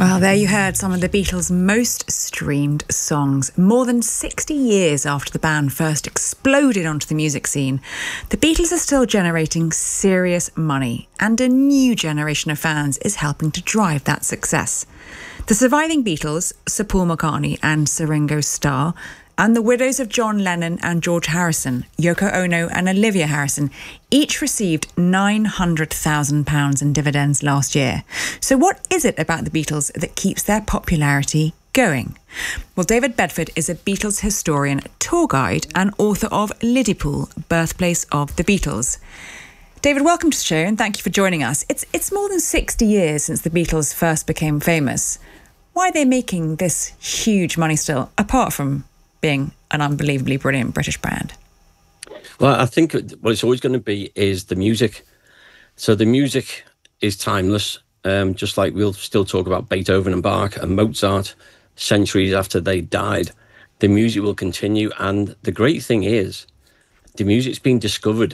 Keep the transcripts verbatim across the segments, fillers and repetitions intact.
Well, there you heard some of the Beatles' most streamed songs. More than sixty years after the band first exploded onto the music scene, the Beatles are still generating serious money, and a new generation of fans is helping to drive that success. The surviving Beatles, Sir Paul McCartney and Sir Ringo Starr, and the widows of John Lennon and George Harrison, Yoko Ono and Olivia Harrison, each received nine hundred thousand pounds in dividends last year. So what is it about the Beatles that keeps their popularity going? Well, David Bedford is a Beatles historian, tour guide and author of Liverpool, Birthplace of the Beatles. David, welcome to the show and thank you for joining us. It's, it's more than sixty years since the Beatles first became famous. Why are they making this huge money still, apart from being an unbelievably brilliant British band? Well, I think what it's always going to be is the music. So the music is timeless, um, just like we'll still talk about Beethoven and Bach and Mozart centuries after they died. The music will continue, and the great thing is the music's been discovered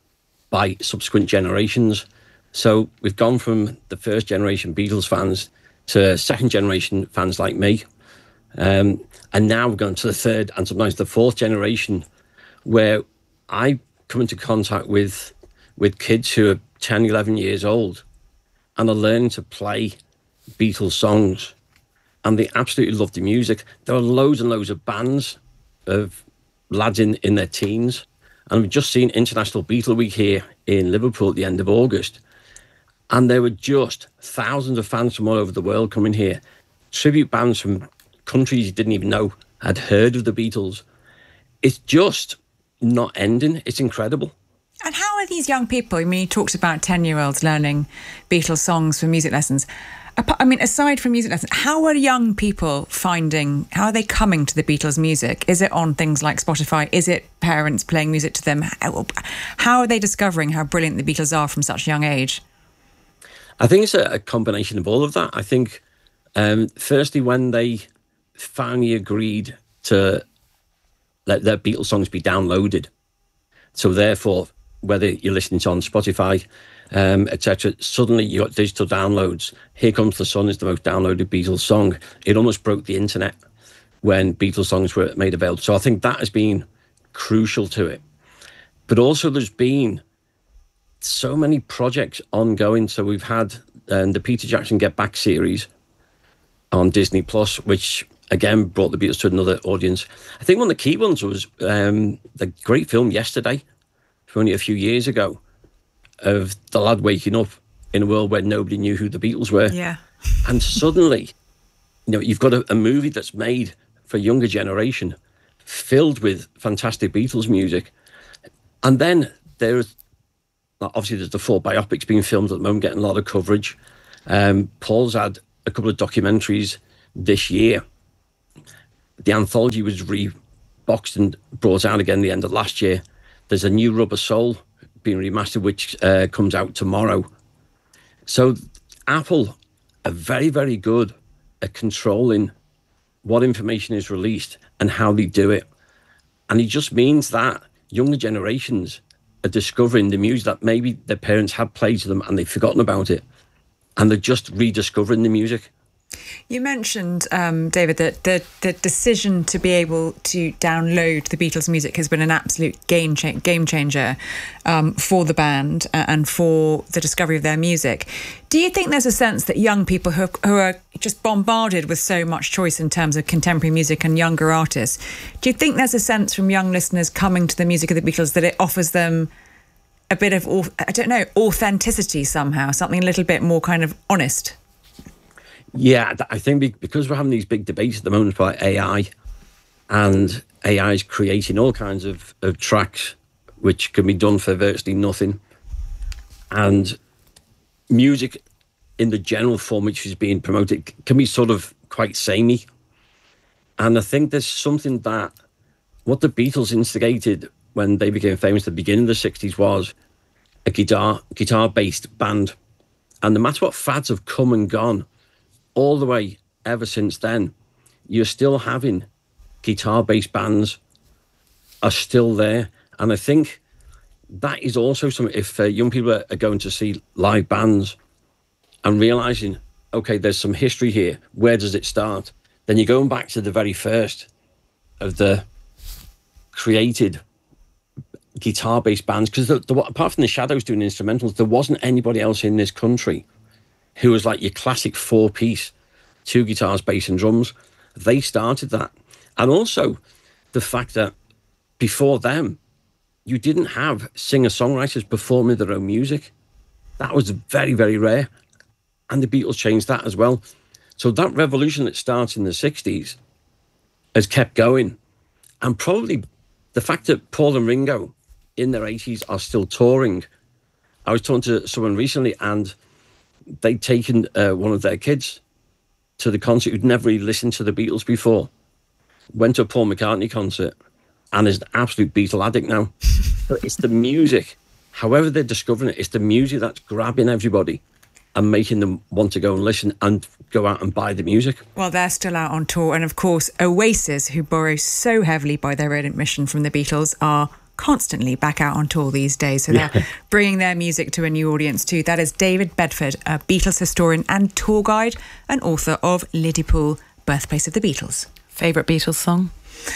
by subsequent generations. So we've gone from the first generation Beatles fans to second generation fans like me. Um, and now we're going to the third and sometimes the fourth generation, where I come into contact with with kids who are ten, eleven years old and are learning to play Beatles songs, and they absolutely love the music. There are loads and loads of bands of lads in, in their teens, and we've just seen International Beatle Week here in Liverpool at the end of August, and there were just thousands of fans from all over the world coming here, tribute bands from countries you didn't even know had heard of the Beatles. It's just not ending. It's incredible. And how are these young people, I mean, you talked about ten-year-olds learning Beatles songs for music lessons. I mean, aside from music lessons, how are young people finding, how are they coming to the Beatles music? Is it on things like Spotify? Is it parents playing music to them? How are they discovering how brilliant the Beatles are from such a young age? I think it's a, a combination of all of that. I think, um, firstly, when they finally agreed to let their Beatles songs be downloaded. So therefore, whether you're listening to on Spotify, um, et cetera, suddenly you got digital downloads. Here Comes the Sun is the most downloaded Beatles song. It almost broke the internet when Beatles songs were made available. So I think that has been crucial to it. But also there's been so many projects ongoing. So we've had um, the Peter Jackson Get Back series on Disney Plus, which again brought the Beatles to another audience. I think one of the key ones was um, the great film Yesterday, from only a few years ago, of the lad waking up in a world where nobody knew who the Beatles were. Yeah. And suddenly, you know, you've got a, a movie that's made for a younger generation, filled with fantastic Beatles music. And then there's, obviously there's the four biopics being filmed at the moment, getting a lot of coverage. Um, Paul's had a couple of documentaries this year. The anthology was reboxed and brought out again at the end of last year. There's a new Rubber Soul being remastered, which uh, comes out tomorrow. So Apple are very, very good at controlling what information is released and how they do it. And it just means that younger generations are discovering the music that maybe their parents had played to them and they've forgotten about it. And they're just rediscovering the music. You mentioned, um, David, that the, the decision to be able to download the Beatles music has been an absolute game, cha- game changer um, for the band and for the discovery of their music. Do you think there's a sense that young people who, who are just bombarded with so much choice in terms of contemporary music and younger artists, do you think there's a sense from young listeners coming to the music of the Beatles that it offers them a bit of, I don't know, authenticity somehow, something a little bit more kind of honest? Yeah, I think because we're having these big debates at the moment about A I, and A I is creating all kinds of, of tracks which can be done for virtually nothing. And music in the general form which is being promoted can be sort of quite samey. And I think there's something that what the Beatles instigated when they became famous at the beginning of the sixties was a guitar, guitar-based band. And no matter what fads have come and gone, all the way ever since then, you're still having guitar-based bands are still there. And I think that is also something, if uh, young people are, are going to see live bands and realising, okay, there's some history here. Where does it start? Then you're going back to the very first of the created guitar-based bands, because apart from the Shadows doing instrumentals, there wasn't anybody else in this country who was like your classic four-piece, two guitars, bass and drums. They started that. And also the fact that before them, you didn't have singer-songwriters performing their own music. That was very, very rare. And the Beatles changed that as well. So that revolution that starts in the sixties has kept going. And probably the fact that Paul and Ringo in their eighties are still touring. I was talking to someone recently, and they'd taken uh, one of their kids to the concert who'd never really listened to the Beatles before. Went to a Paul McCartney concert and is an absolute Beatle addict now. So it's the music. However they're discovering it, it's the music that's grabbing everybody and making them want to go and listen and go out and buy the music. Well, they're still out on tour. And of course, Oasis, who borrow so heavily by their own admission from the Beatles, are constantly back out on tour these days. So they're yeah. bringing their music to a new audience too. That is David Bedford, a Beatles historian and tour guide and author of Liverpool, Birthplace of the Beatles. Favourite Beatles song?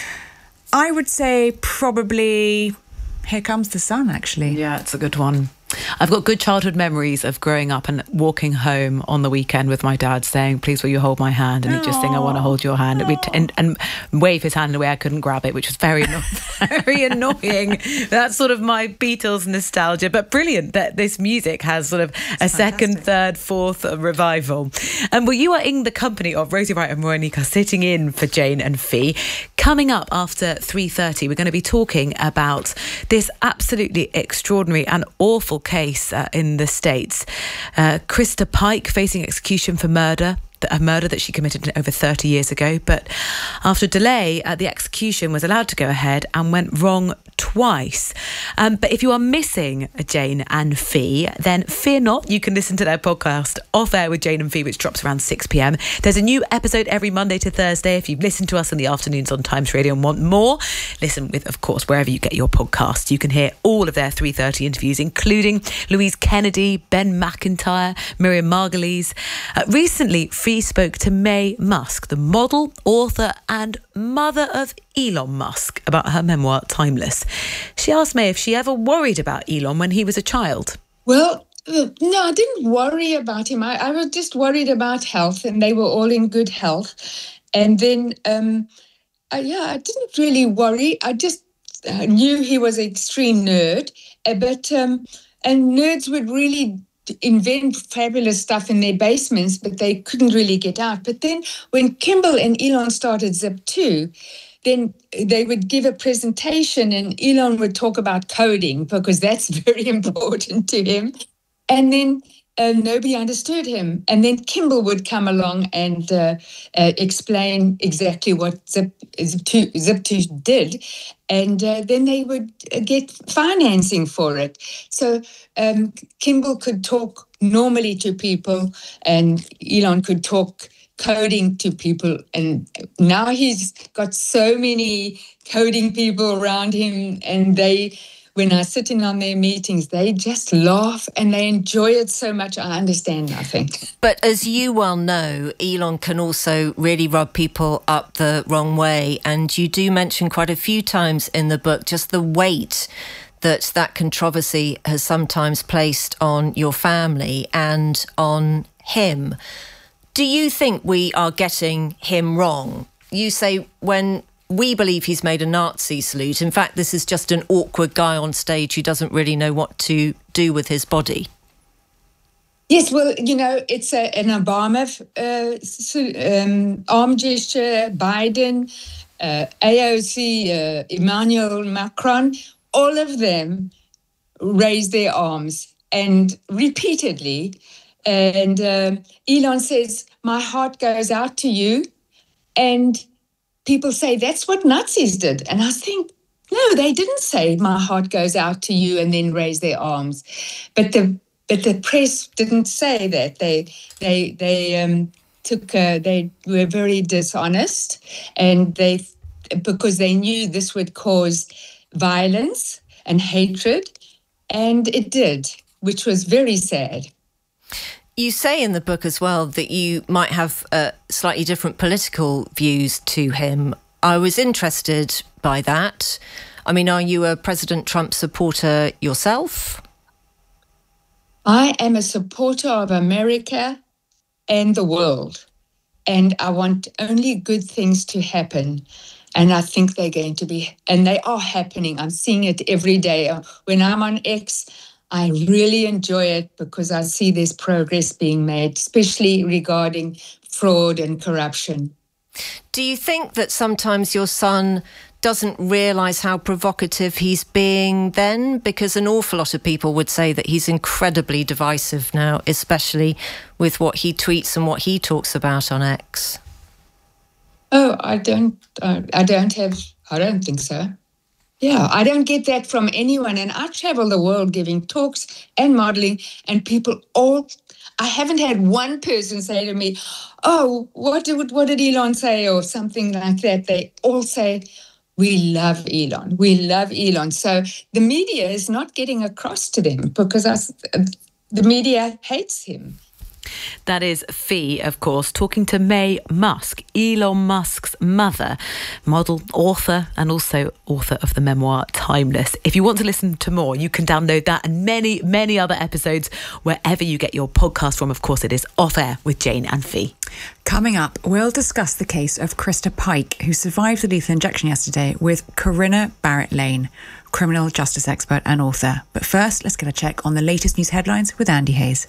I would say probably Here Comes the Sun, actually. Yeah, it's a good one. I've got good childhood memories of growing up and walking home on the weekend with my dad saying, please will you hold my hand? And he'd just sing, I want to hold your hand. And, t- and, and wave his hand in a way I couldn't grab it, which was very, anno- very annoying. That's sort of my Beatles nostalgia. But brilliant that this music has sort of a it's second, fantastic. third, fourth revival. And well, you are in the company of Rosie Wright and Monica sitting in for Jane and Fee. Coming up after three thirty, we're going to be talking about this absolutely extraordinary and awful case uh, in the States. Uh, Krista Pike facing execution for murder, a murder that she committed over thirty years ago. But after delay, uh, the execution was allowed to go ahead and went wrong twice. Um, but if you are missing Jane and Fee, then fear not. You can listen to their podcast Off Air with Jane and Fee, which drops around six p.m. There's a new episode every Monday to Thursday. If you've listened to us in the afternoons on Times Radio and want more, listen with, of course, wherever you get your podcast. You can hear all of their three thirty interviews, including Louise Kennedy, Ben McIntyre, Miriam Margolyes. Uh, recently, Fee spoke to Mae Musk, the model, author and mother of Elon Musk, about her memoir, Timeless. She asked Mae if she ever worried about Elon when he was a child. Well, no, I didn't worry about him. I, I was just worried about health, and they were all in good health. And then, um, I, yeah, I didn't really worry. I just uh, knew he was an extreme nerd, uh, but um, and nerds would really invent fabulous stuff in their basements, but they couldn't really get out. But then when Kimball and Elon started Zip two, then they would give a presentation and Elon would talk about coding because that's very important to him. And then uh, nobody understood him. And then Kimball would come along and uh, uh, explain exactly what Zip, Zip two, Zip two did. And uh, then they would get financing for it. So um, Kimball could talk normally to people and Elon could talk coding to people. And now he's got so many coding people around him, and they, when I sit in on their meetings, they just laugh and they enjoy it so much. I understand nothing. But as you well know, Elon can also really rub people up the wrong way. And you do mention quite a few times in the book just the weight that that controversy has sometimes placed on your family and on him. Do you think we are getting him wrong? You say when we believe he's made a Nazi salute. In fact, this is just an awkward guy on stage who doesn't really know what to do with his body. Yes, well, you know, it's a, an Obama uh, um, arm gesture, Biden, uh, A O C, uh, Emmanuel Macron, all of them raise their arms and repeatedly. And uh, Elon says, my heart goes out to you. And people say, that's what Nazis did. And I think, no, they didn't say, my heart goes out to you and then raise their arms. But the but the press didn't say that. They they they um, took uh, they were very dishonest, and they because they knew this would cause violence and hatred, and it did, which was very sad. You say in the book as well that you might have uh, slightly different political views to him. I was interested by that. I mean, are you a President Trump supporter yourself? I am a supporter of America and the world, and I want only good things to happen. And I think they're going to be, and they are happening. I'm seeing it every day. When I'm on X, I really enjoy it because I see there's progress being made, especially regarding fraud and corruption. Do you think that sometimes your son doesn't realise how provocative he's being then? Because an awful lot of people would say that he's incredibly divisive now, especially with what he tweets and what he talks about on X. Oh, I don't, uh, I don't have, I don't think so. Yeah, I don't get that from anyone. And I travel the world giving talks and modelling, and people all, I haven't had one person say to me, oh, what did, what did Elon say, or something like that. They all say, we love Elon. We love Elon. So the media is not getting across to them because us, the media hates him. That is Fee, of course, talking to Mae Musk, Elon Musk's mother, model, author, and also author of the memoir Timeless. If you want to listen to more, you can download that and many, many other episodes wherever you get your podcast from. Of course, it is Off Air with Jane and Fee. Coming up, we'll discuss the case of Krista Pike, who survived the lethal injection yesterday, with Corinna Barrett-Lane, criminal justice expert and author. But first, let's get a check on the latest news headlines with Andy Hayes.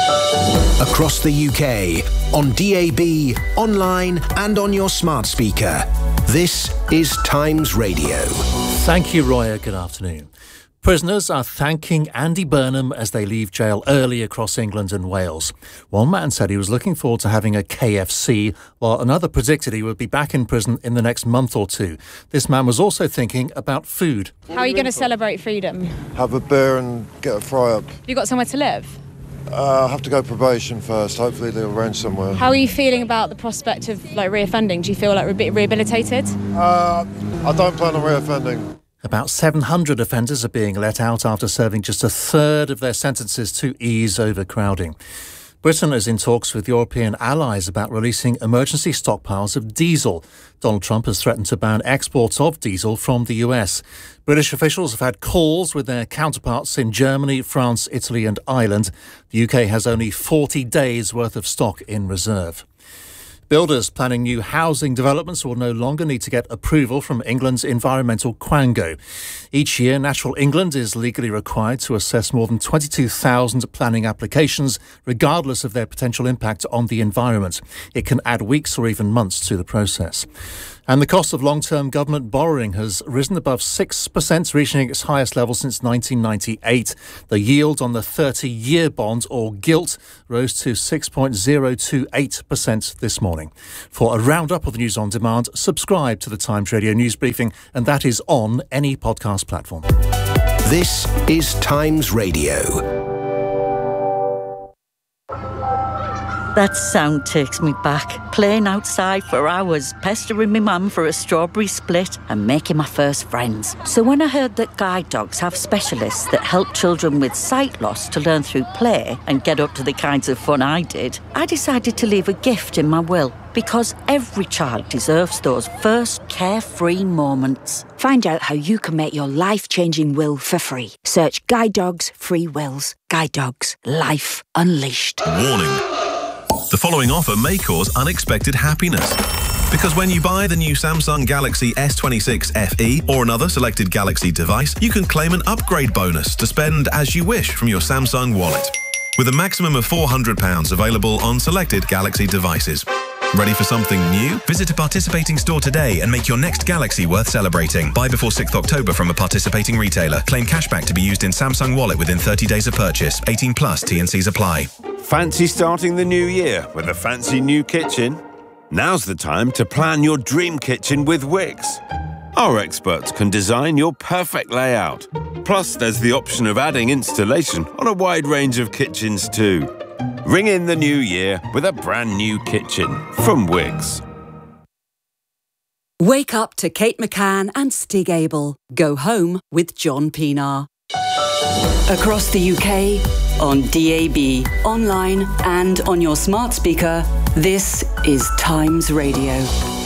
Across the U K, on D A B, online and on your smart speaker. This is Times Radio. Thank you, Roya. Good afternoon. Prisoners are thanking Andy Burnham as they leave jail early across England and Wales. One man said he was looking forward to having a K F C, while another predicted he would be back in prison in the next month or two. This man was also thinking about food. How are you going to celebrate freedom? Have a beer and get a fry-up. Have you got somewhere to live? Uh, I have to go probation first. Hopefully they'll arrange somewhere. How are you feeling about the prospect of like reoffending? Do you feel like re- rehabilitated? Uh, I don't plan on reoffending. About seven hundred offenders are being let out after serving just a third of their sentences to ease overcrowding. Britain is in talks with European allies about releasing emergency stockpiles of diesel. Donald Trump has threatened to ban exports of diesel from the U S. British officials have had calls with their counterparts in Germany, France, Italy and Ireland. The U K has only forty days worth of stock in reserve. Builders planning new housing developments will no longer need to get approval from England's environmental quango. Each year, Natural England is legally required to assess more than twenty-two thousand planning applications, regardless of their potential impact on the environment. It can add weeks or even months to the process. And the cost of long-term government borrowing has risen above six percent, reaching its highest level since nineteen ninety-eight. The yield on the thirty-year bond, or gilt, rose to six point zero two eight percent this morning. For a roundup of the news on demand, subscribe to the Times Radio News Briefing, and that is on any podcast platform. This is Times Radio. That sound takes me back, playing outside for hours, pestering my mum for a strawberry split and making my first friends. So when I heard that guide dogs have specialists that help children with sight loss to learn through play and get up to the kinds of fun I did, I decided to leave a gift in my will, because every child deserves those first carefree moments. Find out how you can make your life-changing will for free. Search Guide Dogs Free Wills. Guide Dogs. Life Unleashed. Warning. The following offer may cause unexpected happiness. Because when you buy the new Samsung Galaxy S twenty-six F E or another selected Galaxy device, you can claim an upgrade bonus to spend as you wish from your Samsung wallet, with a maximum of four hundred pounds available on selected Galaxy devices. Ready for something new? Visit a participating store today and make your next Galaxy worth celebrating. Buy before sixth October from a participating retailer. Claim cashback to be used in Samsung Wallet within thirty days of purchase. eighteen plus, T and Cs apply. Fancy starting the new year with a fancy new kitchen? Now's the time to plan your dream kitchen with Wix. Our experts can design your perfect layout. Plus, there's the option of adding installation on a wide range of kitchens too. Ring in the new year with a brand new kitchen from Wix. Wake up to Kate McCann and Stig Abel. Go home with John Pienaar. Across the U K, on D A B, online and on your smart speaker. This is Times Radio.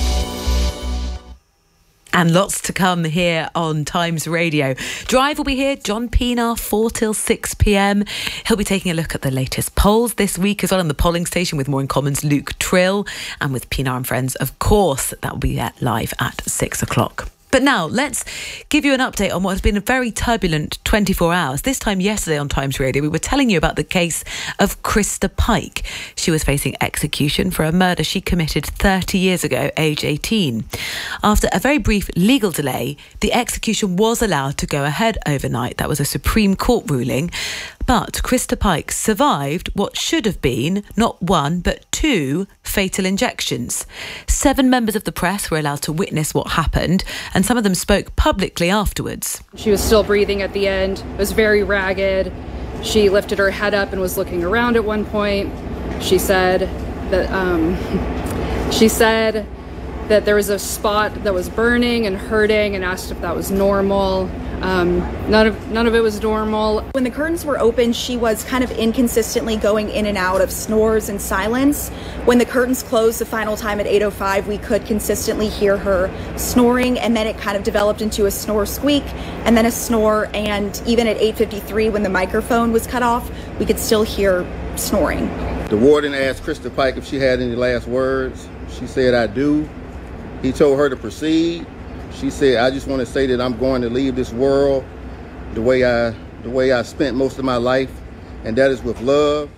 And lots to come here on Times Radio. Drive will be here, John Pienaar, four till six p.m. He'll be taking a look at the latest polls this week as well on the polling station with More in Common's Luke Trill. And with Pienaar and Friends, of course, that will be live at six o'clock. But now, let's give you an update on what has been a very turbulent twenty-four hours. This time yesterday on Times Radio, we were telling you about the case of Krista Pike. She was facing execution for a murder she committed thirty years ago, age eighteen. After a very brief legal delay, the execution was allowed to go ahead overnight. That was a Supreme Court ruling. But Krista Pike survived what should have been not one, but two fatal injections. Seven members of the press were allowed to witness what happened, and some of them spoke publicly afterwards. She was still breathing at the end, was very ragged. She lifted her head up and was looking around at one point. She said that um, she said that there was a spot that was burning and hurting, and asked if that was normal. Um, none of none of it was normal. When the curtains were open, she was kind of inconsistently going in and out of snores and silence. When the curtains closed the final time at eight oh five, we could consistently hear her snoring, and then it kind of developed into a snore squeak, and then a snore, and even at eight fifty-three, when the microphone was cut off, we could still hear snoring. The warden asked Krista Pike if she had any last words. She said, "I do." He told her to proceed. She said, "I just want to say that I'm going to leave this world the way I the way I spent most of my life, and that is with love."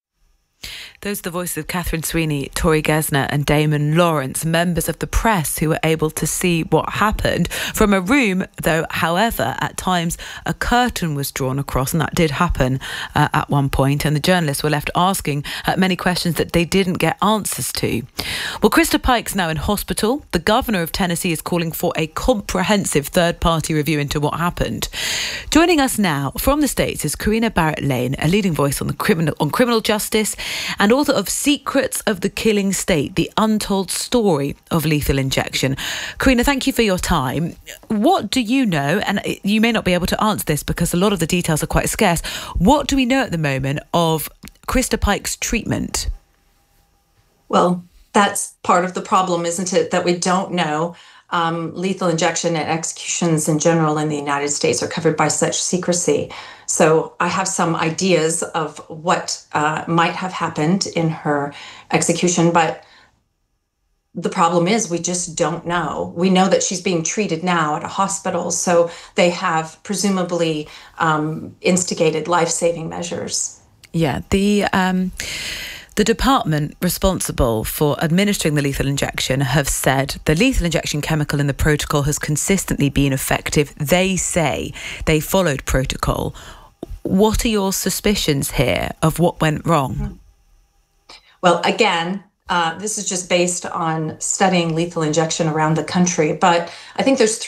Those are the voices of Catherine Sweeney, Tori Gesner and Damon Lawrence, members of the press who were able to see what happened from a room, though, however, at times a curtain was drawn across, and that did happen uh, at one point, and the journalists were left asking uh, many questions that they didn't get answers to. Well, Krista Pike's now in hospital. The governor of Tennessee is calling for a comprehensive third-party review into what happened. Joining us now from the States is Karina Barrett-Lane, a leading voice on the criminal on criminal justice and author of Secrets of the Killing State, the untold story of lethal injection. Karina, thank you for your time. What do you know, and you may not be able to answer this because a lot of the details are quite scarce, what do we know at the moment of Krista Pike's treatment? Well, that's part of the problem, isn't it, that we don't know. Um, lethal injection and executions in general in the United States are covered by such secrecy. So I have some ideas of what uh, might have happened in her execution, but the problem is we just don't know. We know that she's being treated now at a hospital, so they have presumably um, instigated life-saving measures. Yeah, the... Um The department responsible for administering the lethal injection have said the lethal injection chemical in the protocol has consistently been effective. They say they followed protocol. What are your suspicions here of what went wrong? Well, again, uh, this is just based on studying lethal injection around the country, but I think there's three